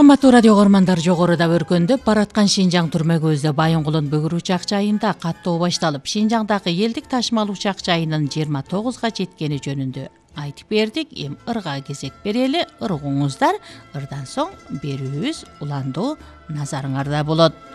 Кымбаттуу радио көрмандар, жогоруда өркөндөп бараткан Шинжаң түрмө көздө Байынгулун бүгүр учак жайында каттоо башталып, Шинжаңдагы элдик ташмал учак жайынын 29га жеткени жөнүндө айтып бердик. Эми ырга кезек берели. Ыргуңуздар. Ырдан соң берүүбүз уландуу назарыңарда болот.